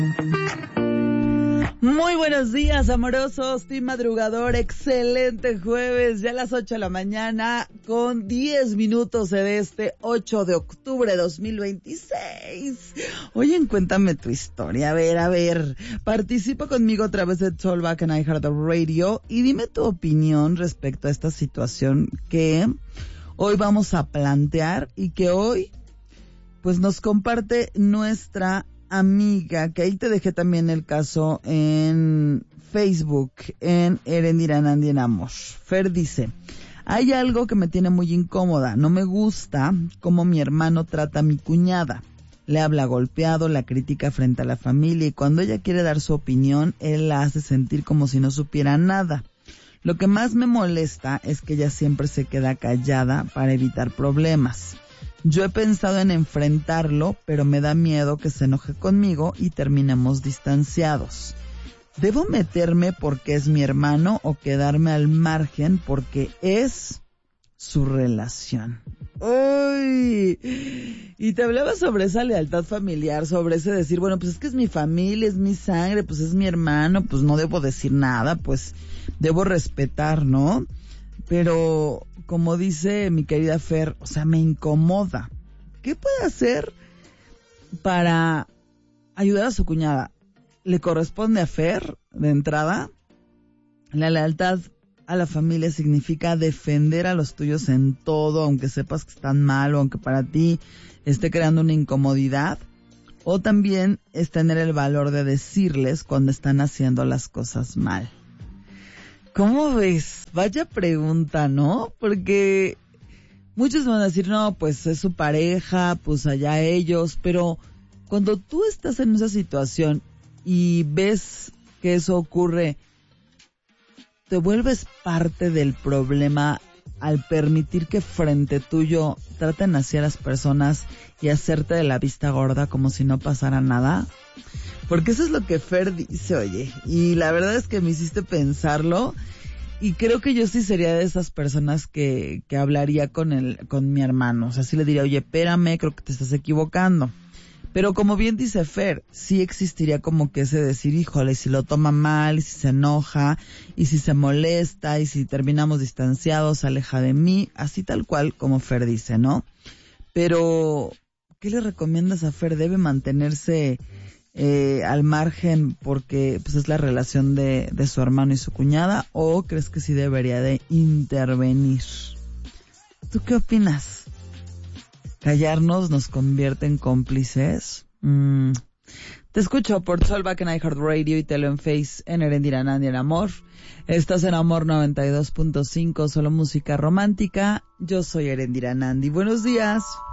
Muy buenos días, amorosos, team madrugador, excelente jueves, ya a las 8 de la mañana, con 10 minutos de este 8 de octubre de 2026. Oye, cuéntame tu historia, a ver, participa conmigo a través de Talkback en iHeartRadio y dime tu opinión respecto a esta situación que hoy vamos a plantear y que hoy, pues, nos comparte nuestra amiga, que ahí te dejé también el caso en Facebook, en Erendira Nandi en Amor. Fer dice, hay algo que me tiene muy incómoda, no me gusta cómo mi hermano trata a mi cuñada. Le habla golpeado, la critica frente a la familia y cuando ella quiere dar su opinión, él la hace sentir como si no supiera nada. Lo que más me molesta es que ella siempre se queda callada para evitar problemas. Yo he pensado en enfrentarlo, pero me da miedo que se enoje conmigo y terminemos distanciados. ¿Debo meterme porque es mi hermano o quedarme al margen porque es su relación? ¡Uy! Y te hablaba sobre esa lealtad familiar, sobre ese decir, bueno, pues es que es mi familia, es mi sangre, pues es mi hermano, pues no debo decir nada, pues debo respetar, ¿no? Pero, como dice mi querida Fer, o sea, me incomoda. ¿Qué puede hacer para ayudar a su cuñada? ¿Le corresponde a Fer, de entrada? La lealtad a la familia significa defender a los tuyos en todo, aunque sepas que están mal o aunque para ti esté creando una incomodidad. O también es tener el valor de decirles cuando están haciendo las cosas mal. ¿Cómo ves? Vaya pregunta, ¿no? Porque muchos van a decir, no, pues es su pareja, pues allá ellos, pero cuando tú estás en esa situación y ves que eso ocurre, te vuelves parte del problema al permitir que frente tuyo traten así a las personas y hacerte de la vista gorda como si no pasara nada. Porque eso es lo que Fer dice, oye, y la verdad es que me hiciste pensarlo y creo que yo sí sería de esas personas que hablaría con mi hermano, o sea, sí le diría, oye, espérame, creo que te estás equivocando. Pero como bien dice Fer, sí existiría como que ese decir, híjole, si lo toma mal, y si se enoja, y si se molesta, y si terminamos distanciados, se aleja de mí, así tal cual como Fer dice, ¿no? Pero, ¿qué le recomiendas a Fer? ¿Debe mantenerse al margen porque pues es la relación de su hermano y su cuñada, o crees que sí debería de intervenir? ¿Tú qué opinas? ¿Callarnos nos convierte en cómplices? Te escucho por Talkback en iHeartRadio y Telo en Face en Erendira Nandi en Amor. Estás en Amor 92.5, solo música romántica. Yo soy Erendira Nandi. Buenos días.